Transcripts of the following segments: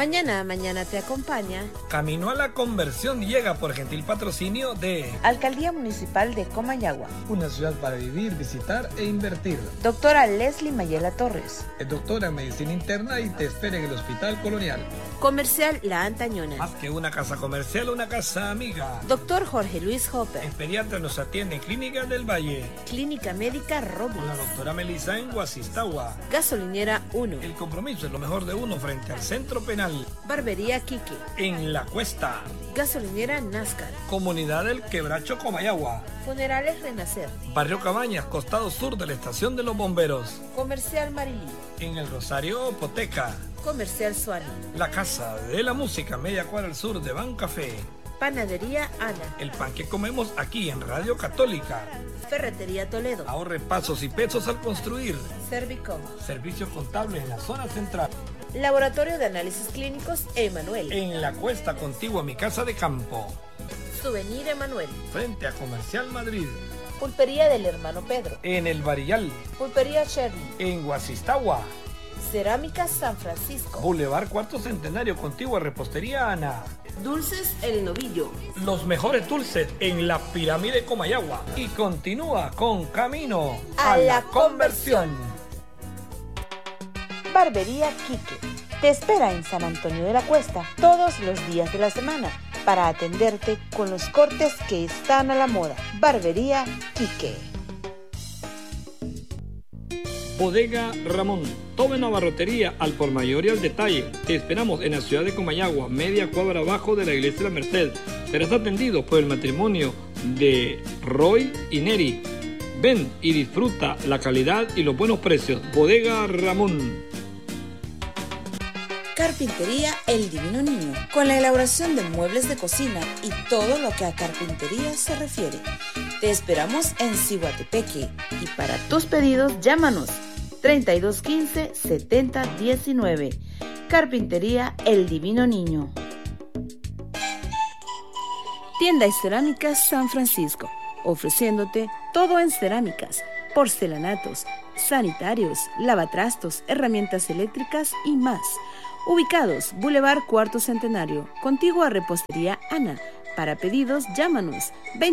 Mañana te acompaña. Camino a la Conversión llega por gentil patrocinio de Alcaldía Municipal de Comayagua. Una ciudad para vivir, visitar e invertir. Doctora Leslie Mayela Torres. Es doctora en Medicina Interna y te espera en el Hospital Colonial. Comercial La Antañona. Más que una casa comercial, una casa amiga. Doctor Jorge Luis Hopper. En pediatra nos atiende en Clínica del Valle. Clínica Médica Robles. La doctora Melissa en Guasistagua. Gasolinera 1. El compromiso es lo mejor de uno frente al centro penal. Barbería Quique. En La Cuesta. Gasolinera NASCAR. Comunidad del Quebracho Comayagua. Funerales Renacer. Barrio Cabañas, costado sur de la estación de los bomberos. Comercial Marilí. En el Rosario, Poteca. Comercial Suani. La Casa de la Música, media cuadra al sur de Bancafé. Panadería Ana. El pan que comemos aquí en Radio Católica. Ferretería Toledo. Ahorre pasos y pesos al construir. Servicom. Servicios contables en la zona central. Laboratorio de Análisis Clínicos Emanuel. En La Cuesta, contigua a mi casa de campo. Souvenir Emanuel. Frente a Comercial Madrid. Pulpería del Hermano Pedro. En El Barillal. Pulpería Shirley. En Guasistagua. Cerámica San Francisco. Boulevard Cuarto Centenario, contigua a Repostería Ana. Dulces El Novillo. Los mejores dulces en la Pirámide Comayagua. Y continúa con Camino a la Conversión. Barbería Quique. Te espera en San Antonio de la Cuesta todos los días de la semana para atenderte con los cortes que están a la moda. Barbería Quique. Bodega Ramón, toda en abarrotería al por mayor y al detalle. Te esperamos en la ciudad de Comayagua, media cuadra abajo de la iglesia de la Merced. Serás atendido por el matrimonio de Roy y Neri. Ven y disfruta la calidad y los buenos precios. Bodega Ramón. Carpintería El Divino Niño, con la elaboración de muebles de cocina y todo lo que a carpintería se refiere. Te esperamos en Ciguatepeque y para tus pedidos llámanos 3215-7019. Carpintería El Divino Niño. Tienda y Cerámicas San Francisco, ofreciéndote todo en cerámicas, porcelanatos, sanitarios, lavatrastos, herramientas eléctricas y más. Ubicados, Boulevard Cuarto Centenario, contigua a Repostería Ana. Para pedidos, llámanos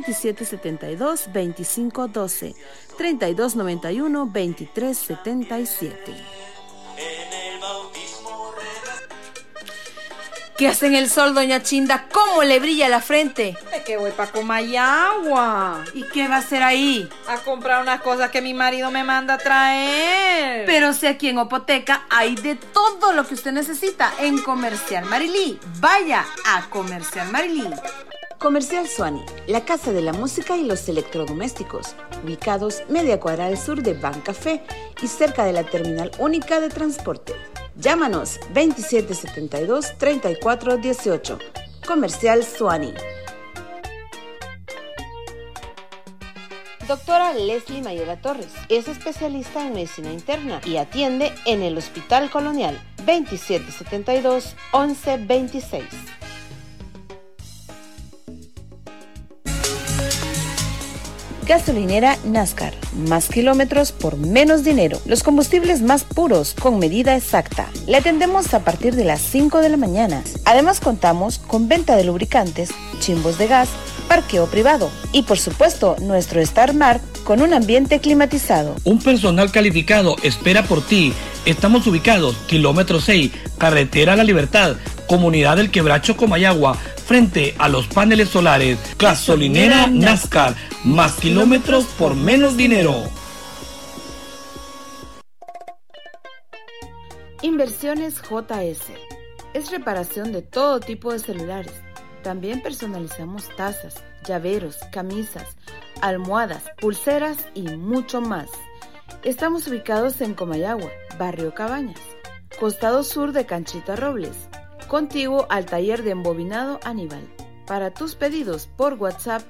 2772-2512, 3291-2377. ¿Qué hace en el sol, doña Chinda? ¿Cómo le brilla la frente? Es que voy para Comayagua. ¿Y qué va a hacer ahí? A comprar unas cosas que mi marido me manda a traer. Pero si aquí en Opoteca hay de todo lo que usted necesita en Comercial Marilí. Vaya a Comercial Marilí. Comercial Suani, la casa de la música y los electrodomésticos, ubicados media cuadra al sur de Bancafé y cerca de la terminal única de transporte. Llámanos 2772-3418. Comercial Suani. Doctora Leslie Mayela Torres es especialista en medicina interna y atiende en el Hospital Colonial 2772-1126. Gasolinera NASCAR. Más kilómetros por menos dinero. Los combustibles más puros con medida exacta. Le atendemos a partir de las 5 de la mañana. Además contamos con venta de lubricantes, chimbos de gas, parqueo privado y por supuesto nuestro Star Mart con un ambiente climatizado. Un personal calificado espera por ti. Estamos ubicados kilómetro 6, carretera La Libertad, comunidad del Quebracho Comayagua, frente a los paneles solares. Gasolinera NASCAR, más kilómetros por menos dinero. Inversiones JS. Es reparación de todo tipo de celulares. También personalizamos tazas, llaveros, camisas, almohadas, pulseras y mucho más. Estamos ubicados en Comayagua, Barrio Cabañas, costado sur de Canchita Robles, contiguo al taller de embobinado Aníbal. Para tus pedidos por WhatsApp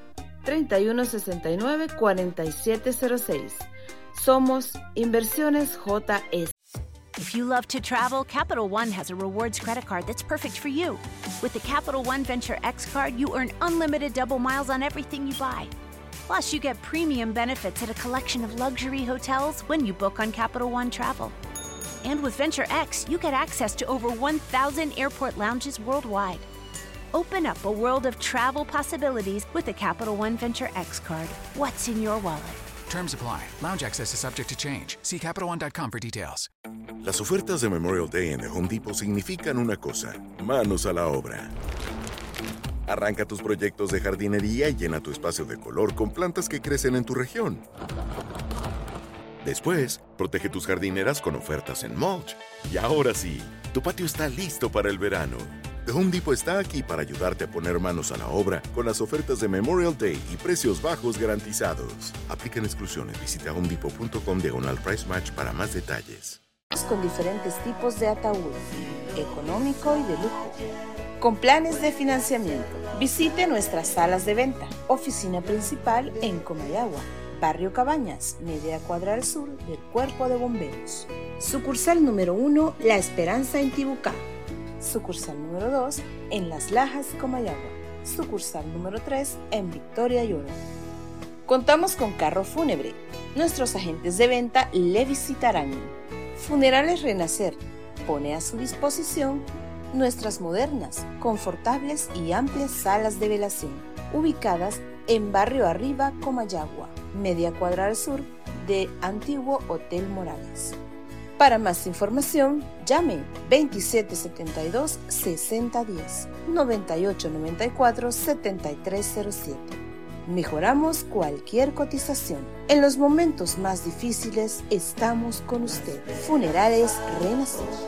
3169-4706. Somos Inversiones JS. If you love to travel, Capital One has a rewards credit card that's perfect for you. With the Capital One Venture X card, you earn unlimited double miles on everything you buy. Plus, you get premium benefits at a collection of luxury hotels when you book on Capital One Travel. And with Venture X, you get access to over 1,000 airport lounges worldwide. Open up a world of travel possibilities with the Capital One Venture X card. What's in your wallet? Terms apply. Lounge access is subject to change. See CapitalOne.com for details. Las ofertas de Memorial Day en The Home Depot significan una cosa: manos a la obra. Arranca tus proyectos de jardinería y llena tu espacio de color con plantas que crecen en tu región. Después, protege tus jardineras con ofertas en mulch. Y ahora sí, tu patio está listo para el verano. The Home Depot está aquí para ayudarte a poner manos a la obra con las ofertas de Memorial Day y precios bajos garantizados. Aplican exclusiones. Visita homedepot.com/price match para más detalles. Con diferentes tipos de ataúd, económico y de lujo, con planes de financiamiento. Visite nuestras salas de venta. Oficina principal en Comayagua, Barrio Cabañas, media cuadra al sur del Cuerpo de Bomberos. Sucursal número 1, La Esperanza en Tibucá. Sucursal número 2, en Las Lajas, Comayagua. Sucursal número 3, en Victoria y Oro. Contamos con carro fúnebre. Nuestros agentes de venta le visitarán. Funerales Renacer pone a su disposición nuestras modernas, confortables y amplias salas de velación, ubicadas en Barrio Arriba, Comayagua, media cuadra al sur de Antiguo Hotel Morales. Para más información, llame 2772-6010, 9894-7307. Mejoramos cualquier cotización. En los momentos más difíciles estamos con usted. Funerales Renacer.